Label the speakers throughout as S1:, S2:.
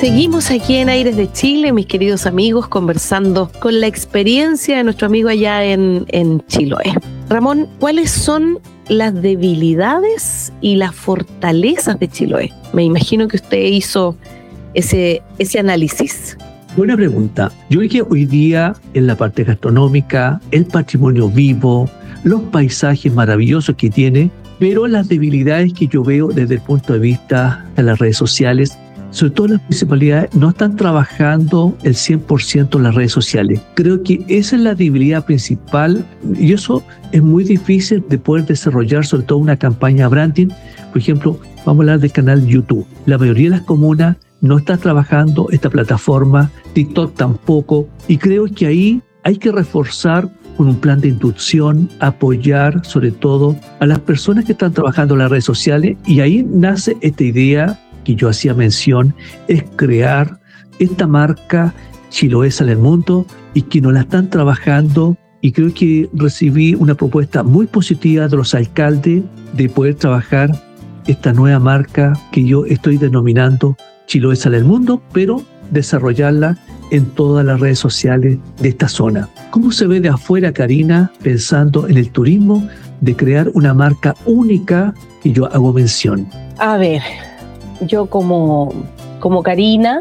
S1: Seguimos aquí en Aires de Chile, mis queridos amigos, conversando con la experiencia de nuestro amigo allá en Chiloé. Ramón, ¿cuáles son las debilidades y las fortalezas de Chiloé? Me imagino que usted hizo ese análisis.
S2: Buena pregunta. Yo creo que hoy día en la parte gastronómica, el patrimonio vivo, los paisajes maravillosos que tiene, pero las debilidades que yo veo desde el punto de vista de las redes sociales, sobre todo las municipalidades, no están trabajando el 100% en las redes sociales. Creo que esa es la debilidad principal y eso es muy difícil de poder desarrollar, sobre todo una campaña branding. Por ejemplo, vamos a hablar del canal YouTube. La mayoría de las comunas no está trabajando esta plataforma, TikTok tampoco, y creo que ahí hay que reforzar con un plan de inducción, apoyar sobre todo a las personas que están trabajando en las redes sociales, y ahí nace esta idea que yo hacía mención, es crear esta marca Chiloé Sale al Mundo y que nos la están trabajando, y creo que recibí una propuesta muy positiva de los alcaldes de poder trabajar esta nueva marca que yo estoy denominando Chiloé Sale al Mundo, pero desarrollarla en todas las redes sociales de esta zona. ¿Cómo se ve de afuera, Karina, pensando en el turismo, de crear una marca única que yo hago mención?
S1: A ver, yo como Karina,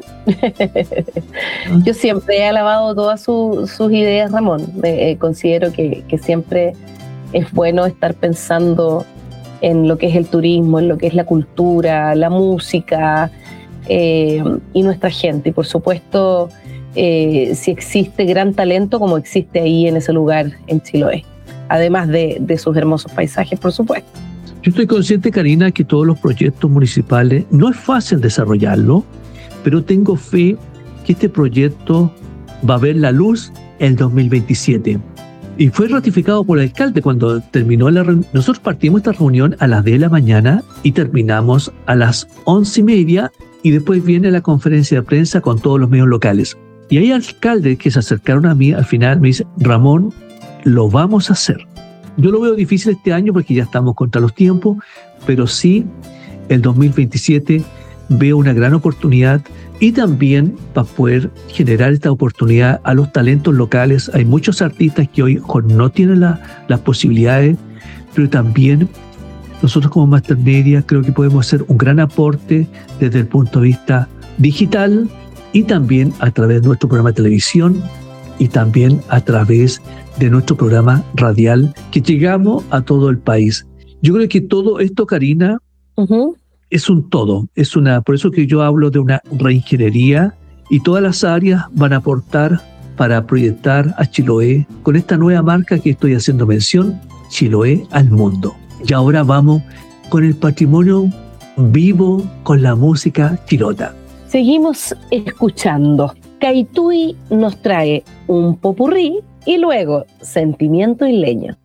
S1: yo siempre he alabado todas sus ideas, Ramón. Considero que siempre es bueno estar pensando en lo que es el turismo, en lo que es la cultura, la música y nuestra gente. Y por supuesto, si existe gran talento como existe ahí en ese lugar en Chiloé, además de sus hermosos paisajes, por supuesto.
S2: Yo estoy consciente, Karina, que todos los proyectos municipales no es fácil desarrollarlo, pero tengo fe que este proyecto va a ver la luz en 2027. Y fue ratificado por el alcalde cuando terminó la reunión. Nosotros partimos esta reunión a las 10 de la mañana y terminamos a las 11:30, y después viene la conferencia de prensa con todos los medios locales. Y hay alcaldes que se acercaron a mí al final, me dicen: Ramón, lo vamos a hacer. Yo lo veo difícil este año porque ya estamos contra los tiempos, pero sí, el 2027 veo una gran oportunidad, y también para poder generar esta oportunidad a los talentos locales. Hay muchos artistas que hoy no tienen las posibilidades, pero también nosotros como Master Media creo que podemos hacer un gran aporte desde el punto de vista digital, y también a través de nuestro programa de televisión, y también a través de nuestro programa radial, que llegamos a todo el país. Yo creo que todo esto, Karina, es un todo. Por eso que yo hablo de una reingeniería, y todas las áreas van a aportar para proyectar a Chiloé con esta nueva marca que estoy haciendo mención, Chiloé al Mundo. Y ahora vamos con el patrimonio vivo, con la música chilota.
S1: Seguimos escuchando. Caituy nos trae un popurrí y luego Sentimiento Isleño.